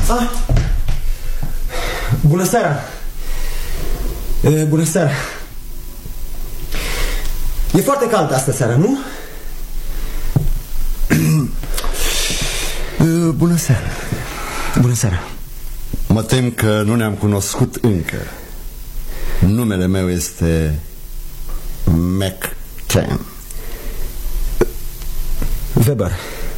Ah. Bună seara. Bună seara. E foarte cald astă seara, nu? Bună seara. Bună seara. Mă tem că nu ne-am cunoscut încă. Numele meu este McCann. Weber.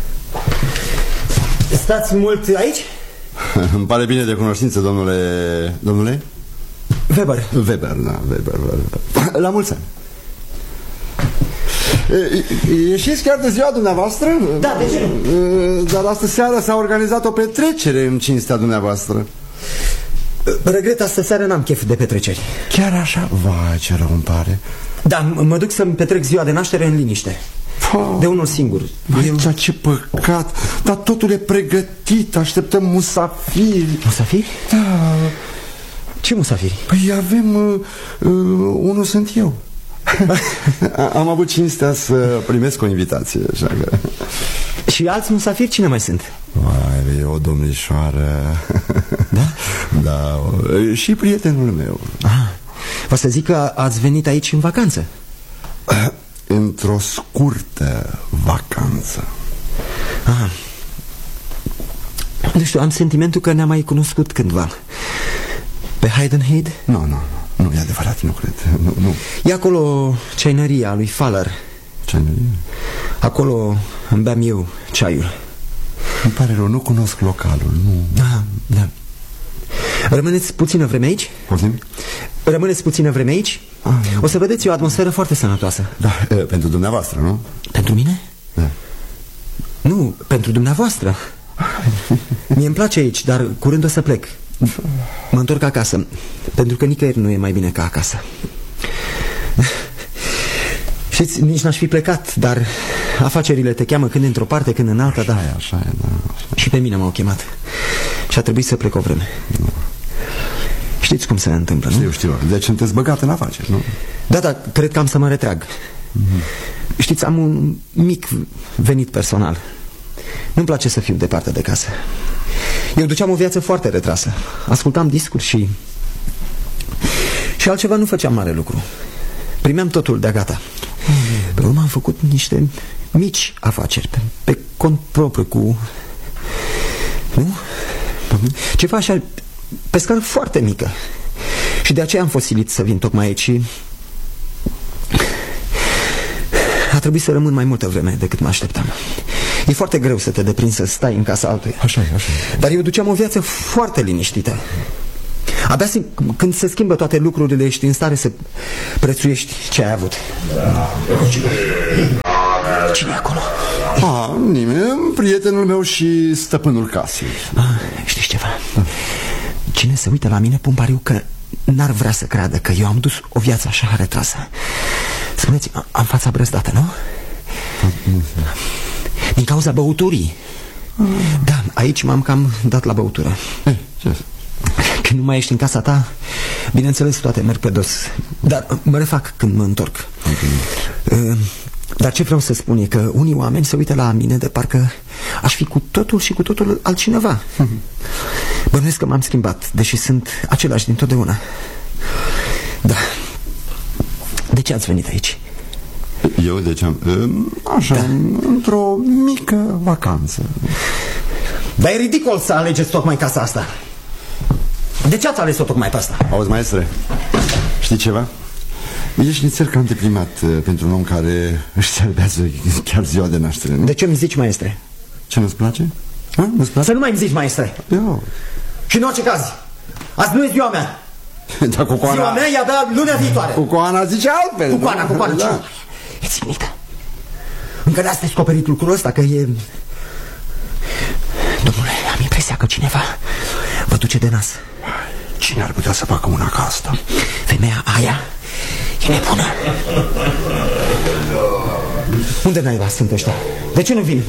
Stați mult aici? Îmi pare bine de cunoștință, domnule... Domnule? Weber. Weber, da, Weber. La mulți ani. Ieșiți chiar de ziua dumneavoastră? Da, de ce nu? Dar astă seară s-a organizat o petrecere în cinstea dumneavoastră. Regret, astă seară n-am chef de petreceri. Chiar așa? Vai, ce rău îmi pare. Da, mă duc să-mi petrec ziua de naștere în liniște. De unul singur. Vai, ce păcat. Dar totul e pregătit. Așteptăm musafiri. Musafiri? Da. Ce musafiri? Păi avem... unul sunt eu. Am avut cinstea să primesc o invitație, așa că... Și alți musafiri cine mai sunt? Vai, e o domnișoară. Da? Da, și prietenul meu. Vă să zic că ați venit aici în vacanță. Într-o scurtă vacanță. Nu știu, am sentimentul că ne-am mai cunoscut cândva. Pe Heidenhead? Nu, e adevărat, nu cred. Nu. E acolo ceaineria lui Faller. Ceaineria? Acolo îmi beam eu ceaiul. Îmi pare rău, nu cunosc localul, nu. Da. Rămâneți puțină vreme aici? Poftim? Rămâneți puțină vreme aici? O să vedeți o atmosferă foarte sănătoasă. Da, pentru dumneavoastră, nu? Pentru mine? Da. Nu, pentru dumneavoastră. Mie îmi place aici, dar curând o să plec. Mă întorc acasă, pentru că nicăieri nu e mai bine ca acasă. Știți, nici n-aș fi plecat, dar afacerile te cheamă când într-o parte, când în alta. Așa e. Și pe mine m-au chemat și a trebuit să plec o vreme. Știți cum se întâmplă, nu? Știu. Deci sunteți băgat în afaceri, nu? Da, cred că am să mă retrag. Știți, am un mic venit personal. Nu-mi place să fiu departe de casă. Eu duceam o viață foarte retrasă. Ascultam discuri și altceva nu făceam mare lucru. Primeam totul de-a gata. Pe urmă am făcut niște mici afaceri pe cont propriu cu... Nu? Ceva așa, pe scară foarte mică. Și de aceea am fost silit să vin tocmai aici. A trebuit să rămân mai multă vreme decât mă așteptam. E foarte greu să te deprinzi să stai în casa altuia. Așa e. Dar eu duceam o viață foarte liniștită. Abia când se schimbă toate lucrurile, ești în stare să prețuiești ce ai avut. Cine e acolo? Nimeni, prietenul meu și stăpânul casei. Știți ceva? Cine se uită la mine, pun pariu că n-ar vrea să creadă că eu am dus o viață așa retrasă. Spuneți, am fața brăzdată, nu? Din cauza băuturii. Da, aici m-am cam dat la băutură. Ce? Când nu mai ești în casa ta, bineînțeles toate merg pe dos. Dar mă refac când mă întorc. Dar ce vreau să spun e că unii oameni se uită la mine de parcă aș fi cu totul și cu totul altcineva. Bănuiesc că m-am schimbat, deși sunt același dintotdeauna. Da. De ce ați venit aici? Eu de ce am... Așa, într-o mică vacanță. Dar e ridicol să alegeți tocmai casa asta. De ce ați ales-o tocmai pe asta? Auzi, maestre, știi ceva? Ești nițel ca anteprimat pentru un om care își celebează chiar ziua de naștere, nu? De ce îmi zici, maestre? Ce, nu-ți place? Nu-ți place? Să nu mai îmi zici, maestre. Eu. Și în orice caz, azi nu e ziua mea. Da, cu Coana... Ziua mea e abia lunea viitoare. Cu Coana zice altfel. Cu Coana, da. E ținită. Încă n-ați descoperit lucrul ăsta, că e... Domnule, am impresia că cineva vă duce de nas. Cine ar putea să facă una ca asta? Femeia aia e nebună. Unde naiba sunt ăștia? De ce nu vin?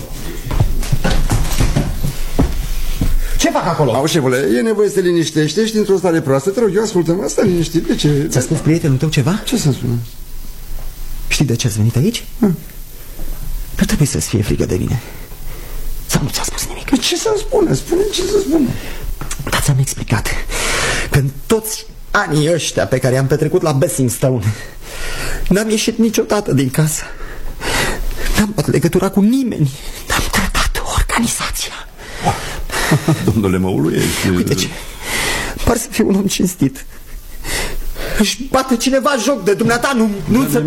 Ce fac acolo? Au, șefule, e nevoie să te liniștești. Ești într-o stare proastă. Te rog, eu ascultă-mă. Stai liniștit. De ce? Ți-a spus prietenul tău ceva? Ce să-mi spune? Știi de ce ați venit aici? Nu trebuie să-ți fie frică de mine. Sau nu ți-a spus nimic? Ce să-mi spune? Spune ce să spune. Dar ți-am explicat că în toți anii ăștia pe care i-am petrecut la Basingstown n-am ieșit niciodată din casă. N-am luat legătura cu nimeni. N-am tratat organizația. Domnule, mă uluiești. Uite ce, par să fiu un om cinstit. Își bate cineva joc de dumneata, nu să...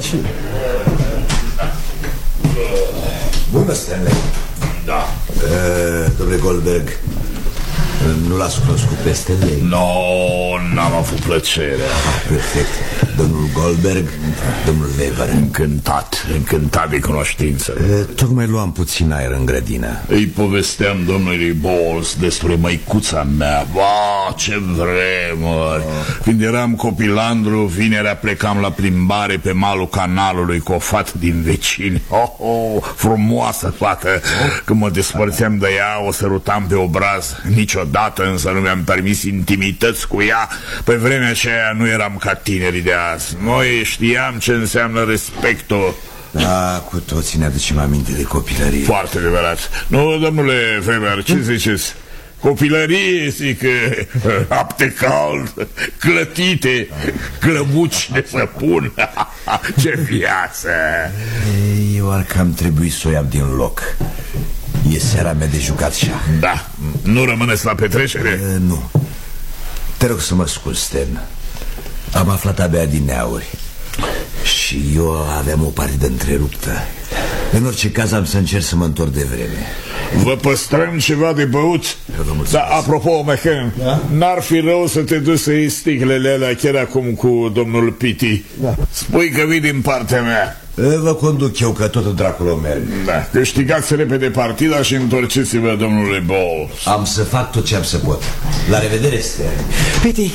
Bună, Stanley. Da. Domnule Goldberg, nu l-ați cunoscut pe Stanley? No, n-am avut plăcerea. Perfect. Domnul Goldberg, domnul Weber. Încântat de cunoștință. Tocmai luam puțin aer în grădină. Îi povesteam domnului Bowles despre măicuța mea. Ba, ce vremuri! Când eram copilandru, vinerea plecam la plimbare pe malul canalului cu o fată din vecini. Frumoasă fată. Când mă despărțeam de ea, o sărutam pe obraz. Niciodată însă nu mi-am permis intimități cu ea. Pe vremea aceea nu eram ca tinerii de azi. Noi știam ce înseamnă respectul. Da, cu toții ne aducem aminte de copilărie. Foarte adevărat. Nu, domnule Weber, ce ziceți? Copilărie, zic, apte cald, clătite, clăbuci de săpun. Ce viață! Eu ar cam trebui să o iau din loc. E seara mea de jucat șah. Da, nu rămâneți la petrecere? Nu. Te rog să mă scuzi, Stan. Am aflat abia dineauri și eu aveam o partidă întreruptă. În orice caz am să încerc să mă întorc de vreme. Vă păstrăm ceva de băut? Da, apropo, McCann, da? N-ar fi rău să te duci să iei sticlele alea chiar acum cu domnul Pitti. Da. Spui că vii din partea mea. Vă conduc eu, că tot dracul o merg. Da, câștigați repede partida și întorceți-vă, domnule Bowles. Am să fac tot ce am să pot. La revedere, Stan. Pitti.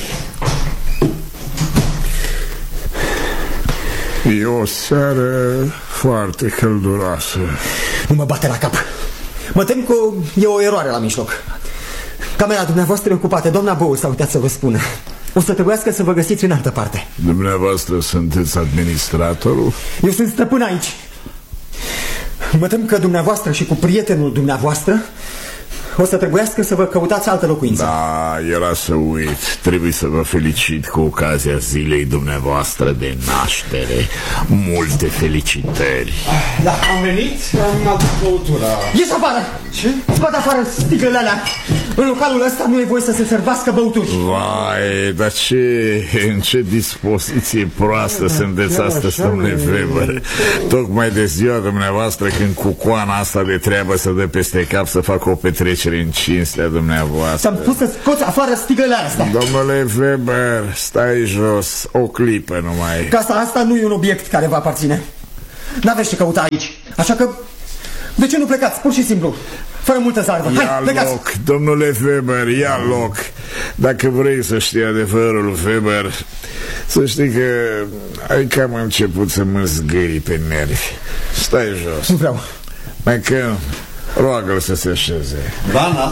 E o seară foarte călduroasă. Nu mă bate la cap. Mă tem că e o eroare la mijloc. Camera dumneavoastră e ocupată. Doamna Bowles a uitat să vă spună. O să trebuiască să vă găsiți în altă parte. Dumneavoastră sunteți administratorul? Eu sunt stăpân aici. Mă tem că dumneavoastră și cu prietenul dumneavoastră o să trebuiască să vă căutați altă locuință. Da, era să uit. Trebuie să vă felicit cu ocazia zilei dumneavoastră de naștere. Multe felicitări. Da, am venit, am adus băutura. Ieși afară! Ce? Scoate afară sticlele alea. În localul ăsta nu e voie să se servească băuturi. Vai, dar în ce dispoziție proastă sunteți astăzi, domnule Weber. Tocmai de ziua dumneavoastră, când cucoana asta de treabă să dă peste cap să facă o petrecere în cinstea dumneavoastră. Ți-am spus să scoți afară sticlele astea. Domnule Weber, stai jos, o clipă numai. Casa asta nu e un obiect care vă aparține. N-aveți ce căuta aici. Așa că, de ce nu plecați, pur și simplu? Fără multă zarvă. Hai, plecați. Loc, domnule Weber, ia loc. Dacă vrei să știi adevărul, Weber, să știi că ai cam început să mă zgâri pe nervi. Stai jos. Nu vreau. McCann, roagă-l să se așeze. Vana.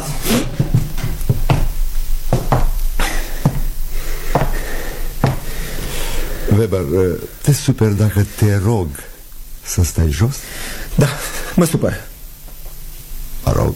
Weber, te super dacă te rog să stai jos? Da, mă supăr. Mă rog.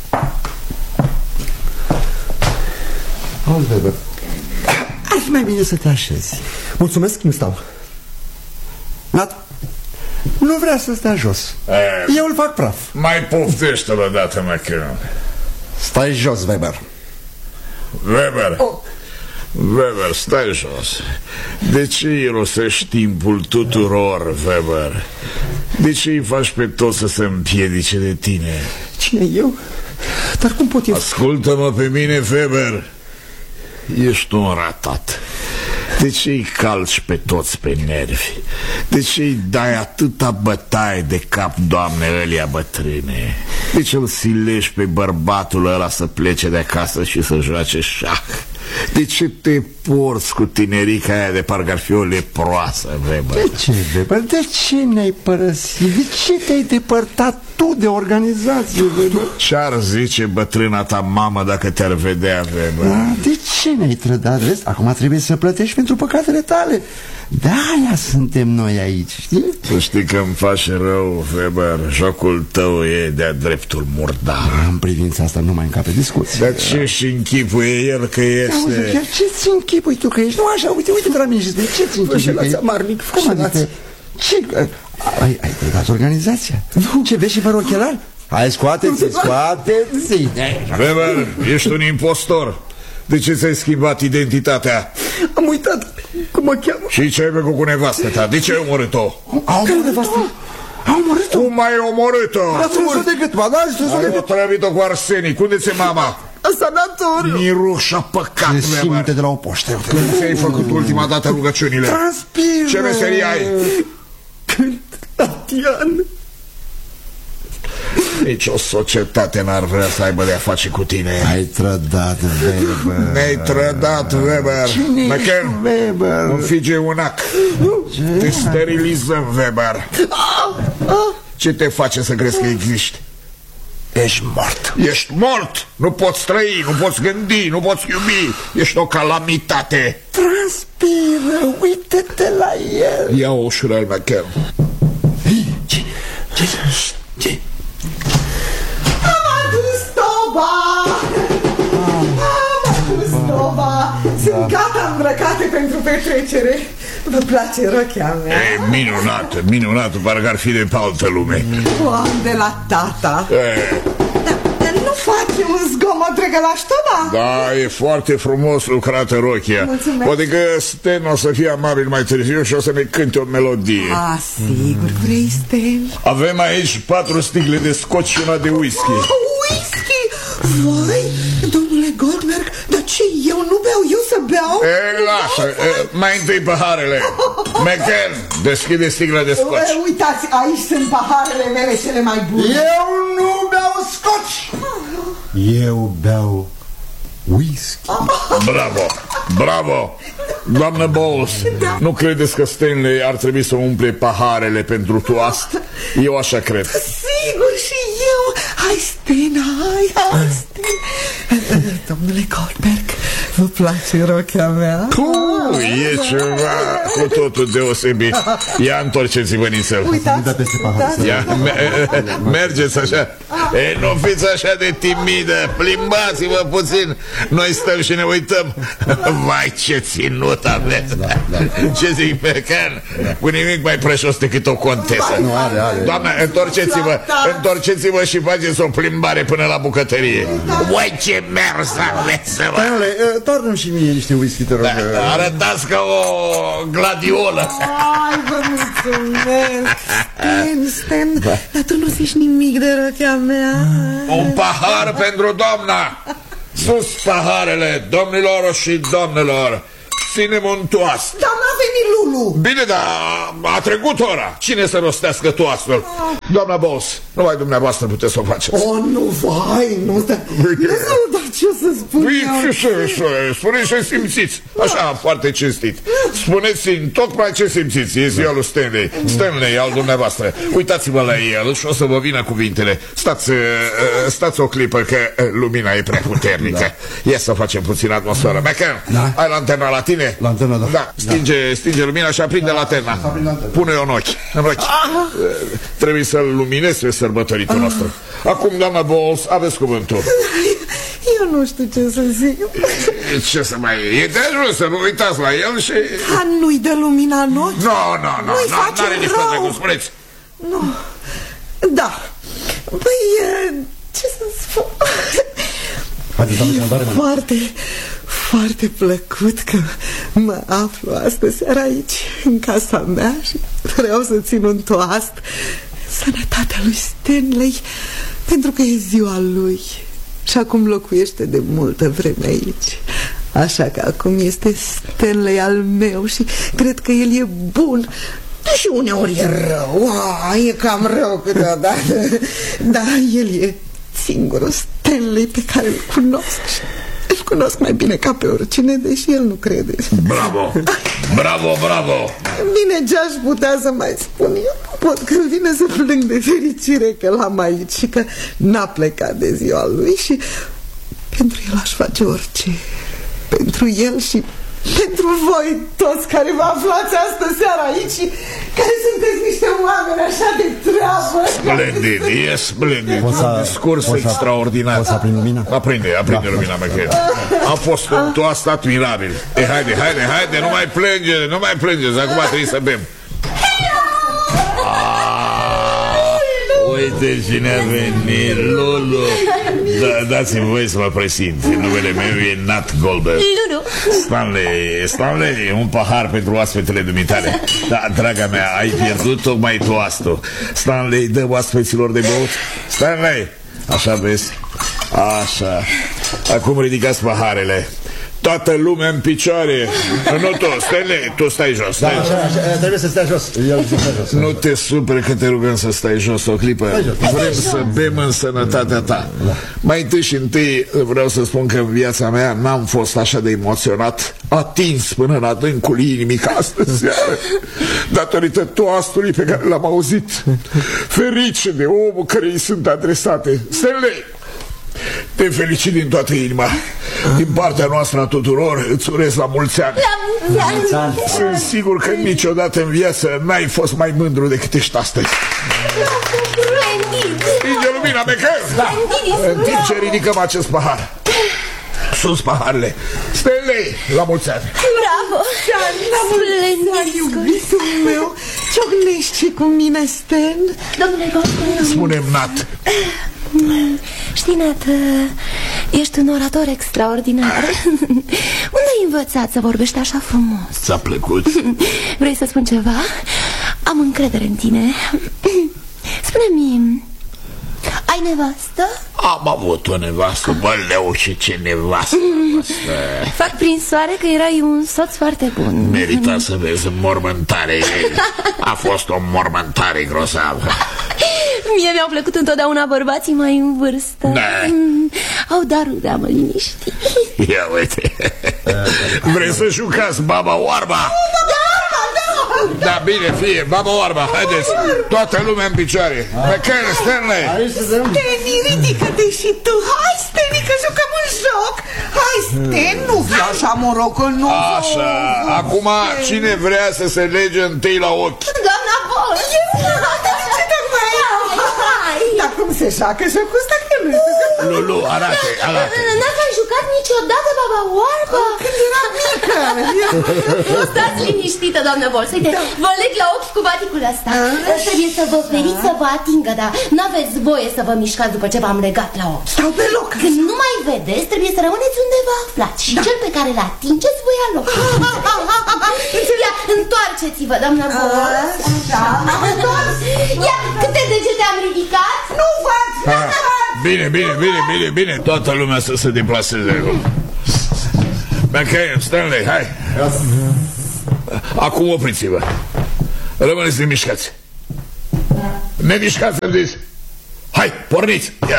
Auzi, Weber, ar fi mai bine să te așezi. Mulțumesc, nu stau. Nat, nu vrea să stea jos. Eu îl fac praf. Mai poftește-l odată, McCann. Stai jos, Weber. Weber, Weber, stai jos. De ce irosești timpul tuturor, Weber? De ce îi faci pe toți să se împiedice de tine? Cine eu? Dar cum pot eu? Ascultă-mă pe mine, Weber. Ești un ratat. De ce îi calci pe toți pe nervi? De ce îi dai atâta bătaie de cap, Doamne, ălia bătrâne? De ce îl silești pe bărbatul ăla să plece de acasă și să joace șah? De ce te porți cu tinerica aia de parcă ar fi o leproasă, Weber? De ce, Weber? De ce ne-ai părăsit? De ce te-ai depărtat tu de organizație, Weber? Ce-ar zice bătrâna ta mamă dacă te-ar vedea, Weber? De ce ne-ai trădat, vezi? Acum trebuie să plătești pentru păcatele tale. De-aia suntem noi aici, știi? Să știi că îmi face rău, Weber. Jocul tău e de-a dreptul murdar. În privința asta nu mai încape discuție. Dar ce-și închipuie el că este? Chiar ce-ți închipui tu că ești? Nu așa, uite de la mine și ce-ți închipui că ești? Amarnic, cum adică? Ce? Ai trădat organizația? Ce, vezi și fără ochelari? Hai, scoateți. Weber, ești un impostor. De ce ți-ai schimbat identitatea? Am uitat cum mă cheamă. Și ce ai făcut cu nevastă ta? De ce ai omorât-o? Au omorât-o? Cum ai omorât-o? Dar strâns-o de gât, ba, da, strâns-o de Ai gât. otrăvit-o cu arsenic. Unde ți-e mama? În sanatoriu. Mirușa păcat, Se Weber. simte de la o poștă. Când ți-ai făcut ultima dată rugăciunile? Transpiră. Ce meserie ai? Când Tatian. Nici o societate n-ar vrea să aibă de-a face cu tine. Ai trădat, Weber. Ne-ai trădat, Weber. McCann, Weber? un figeunac. Te sterilizăm, Weber. Ce te face să crezi că existi? Ești mort. Ești mort. Nu poți trăi, nu poți gândi, nu poți iubi. Ești o calamitate. Transpiră, uite-te la el. Ia-o ușurel, McCann. Ce? Am adus toba! Sunt gata îmbrăcate pentru petrecere. Vă place rochea mea? E minunată, parcă ar fi de pe altă lume. O am de la tata. Dar nu face un zgomot drăgălaș toba? Da, e foarte frumos lucrată rochia. Mulțumesc. Poate că Sten o să fie amabil mai târziu și o să ne cânte o melodie. Sigur, vrei, Sten? Avem aici 4 sticle de scotch și una de whisky. Whisky? Vai, domnule Goldberg, dar ce, eu nu beau, eu să beau? Lasă, mai întâi paharele. McCann, deschide sticla de scotch. Uitați, aici sunt paharele mele cele mai bune. Eu nu beau scotch. Eu beau whisky. Bravo. Doamnă Bowles, nu credeți că Stanley ar trebui să umple paharele pentru toast? Eu așa cred. Sigur, și eu. Hai, Sten, hai, Sten. Domnule Goldberg, vă place rochea mea? E ceva cu totul deosebit. Ia întorceți-vă nițel. Uitați, Ia, mergeți așa. Nu fiți așa de timidă. Plimbați-vă puțin. Noi stăm și ne uităm. Vai, ce ținut aveți. Ce zic, McCann? Cu nimic mai preșos decât o contesă. Doamna, întorceți-vă și faceți o plimbare până la bucătărie. Uai, ce mers aveți, mă. Stanley, toarnă-mi și mie niște whisky, te rog. Arătați ca o gladiolă. Ai, vă mulțumesc. Sten, dar tu nu zici nimic de rochea mea. Un pahar pentru doamna. Sus paharele, domnilor și domnilor. Ținem un toast. Dar n-a venit Lulu. Bine, dar a trecut ora. Cine să rostească toastul? Doamna Bowles, numai dumneavoastră puteți să o faceți. Nu, vai, nu, dar ce să spun eu? Spuneți ce simțiți. Așa, foarte cinstit. Spuneți-mi tocmai ce simțiți. E ziua lui Stanley. Stanley, al dumneavoastră. Uitați-vă la el și o să vă vină cuvintele. Stați o clipă că lumina e prea puternică. Ia să facem puțin atmosferă. McCann, ai lanterna la tine? Lanterna, da. Da, stinge lumina și aprinde lanterna. Pune-o în ochi. Trebuie să-l luminezi pe sărbătoritul nostru. Acum, doamna Bowles, aveți cuvântul. Eu nu știu ce să zic. Ce să mai... E de ajuns să vă uitați la el și... Nu-i dă lumina în ochi? Nu-i face n-are nici rău. pe cum spuneți. Nu. Da. Păi, ce să spun? Foarte, foarte plăcut că mă aflu astă seara aici, în casa mea, și vreau să țin un toast sănătatea lui Stanley, pentru că e ziua lui și acum locuiește de multă vreme aici. Așa că acum este Stanley al meu și cred că el e bun. Și uneori e rău, e cam rău câteodată, dar el e singurul Stanley pe care îl cunosc. Îl cunosc mai bine ca pe oricine, deși el nu crede. Bravo! Bine, ce-aș putea să mai spun? Eu nu pot, că vine să plâng de fericire că l-am aici și că n-a plecat de ziua lui și pentru el aș face orice. pentru el și pentru voi toți care vă aflați astă seară aici, care sunteți niște oameni așa de treabă. Splendid, e splendid. Discurs extraordinar. Poți să aprind lumina? Aprinde lumina, McCann. A fost un toast admirabil. Haide, nu mai plângeți, acum trebuie să bem. Uite cine a venit, Lulu. Dați-mi voie să mă prezint. Numele meu e Nat Goldberg. Lulu. Stanley, un pahar pentru oaspetele dumitale. Da, draga mea, ai pierdut tocmai toastul. Stanley, dă oaspeților de băut. Stanley, așa vezi. Așa. Acum ridicați paharele. Toată lumea în picioare. Nu tu, Stanley, tu stai jos. Da, așa, trebuie să stai jos. Nu te supere că te rugăm să stai jos o clipă. Vrem să bem în sănătatea ta. Mai întâi și întâi vreau să spun că în viața mea n-am fost așa de emoționat, atins până în adâncul inimii ca astăzi seară, datorită toastului pe care l-am auzit, ferice de omul care îi sunt adresate. Stanley, te felicit din toată inima. Din partea noastră a tuturor îți urez la mulți ani. La mulți ani. Sunt sigur că niciodată în viață n-ai fost mai mândru decât ești astăzi. Stinge lumina, McCann. În timp ce ridicăm acest pahar, sus paharele. Stanley, la mulți ani. Bravo. Splendid. Iubitul meu, ciocnește cu mine, Stan. Domnule Goldberg. Spune-mi, Nat. Știi, Nat, ești un orator extraordinar. Unde ai învățat să vorbești așa frumos? Ți-a plăcut? Vrei să spun ceva? Am încredere în tine. Spune-mi, ai nevastă? Am avut o nevastă, băleu, și ce nevastă. Fac prin soare că erai un soț foarte bun. Merita să vezi mormântare. A fost o mormântare grozavă. Mie mi-au plăcut întotdeauna bărbații mai în vârstă. Da. Au darul de a mă liniști. Ia uite. Vrei să jucați Baba Oarba? Da, bine, fie, Baba Oarba, haideți. Toată lumea în picioare. McCann, Stanley. Steni, ridică-te și tu. Hai, Steni, că jucăm un joc. Hai, Steni, nu fi așa morocănos. Așa, acum cine vrea să se lege întâi la ochi? Doamna Bol. Dar cum se joacă jocul ăsta? Lulu, arate. N-ați mai jucat niciodată Baba Oarba? Când eram mică. Stați liniștită, doamnă Bols. Uite, vă leg la ochi cu baticul ăsta. Trebuie să vă feriți să vă atingă, dar n-aveți voie să vă mișcați după ce v-am legat la ochi. Stau pe loc. Când nu mai vedeți, trebuie să rămâneți unde vă aflați. Și cel pe care îl atingeți vă ia loc. Ia, întoarceți-vă, doamnă Bols. Ia, câte degete am ridicat? Nu fac. Bine, toată lumea să se deplaseze. McCann, Stanley, hai. Acum opriți-vă. Rămâneți nemișcați. Nemișcați, îmi zis. Hai, porniți, iar.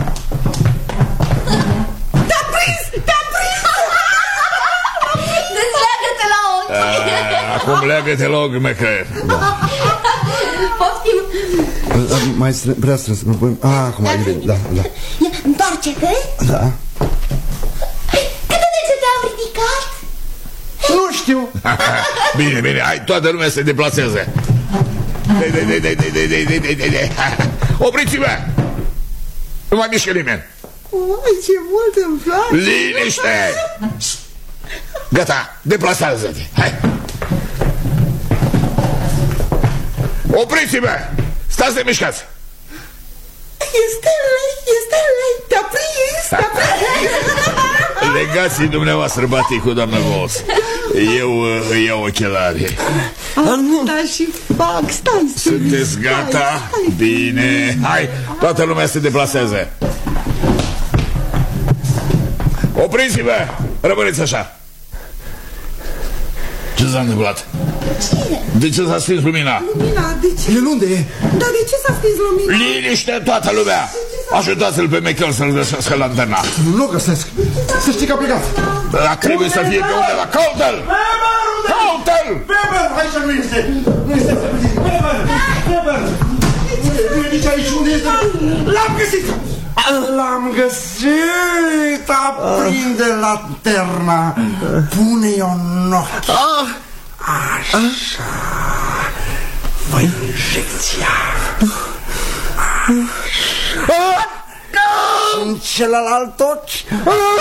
Te-am prins. Desleagă-te la ochi. Acum leagă-te la ochi, McCann. Poftim. Mai prea strâns. Acum, da. Ia, întoarce-te. Da. Câte degete am ridicat? Nu știu. Bine, hai, toată lumea se deplasează. Opriți-vă! Nu mai mișcă nimeni. Oi, ce mult îmi place. Liniște! Gata, deplasează-te. Hai. Opriți-vă! Stați de mișcați! Este lei, te-a prins. Legați-i dumneavoastră baticul, doamnă Bols. Eu îi iau ochelari. Da, și fac, stai. Sunteți gata? Bine. Hai, toată lumea se deplasează. Opriți-vă! Rămâneți așa. Ce s-a întâmplat? De ce s-a stins lumina? Lumina, de ce? El unde e? Dar de ce s-a stins lumina? Liniște, toată lumea! Ajutați-l pe McCann să-l găsească lanterna. Nu găsesc. Să știi că a plecat. Dar trebuie să fie pe undeva. Caută-l! Caută-l! Weber! Aici nu este. Nu este. Weber! Nu e nici aici. Unde este? L-am găsit! L-am găsit! Aprinde lanterna! Pune-i-o în ochi! Așa! Voi injecția! Așa! În celălalt ochi!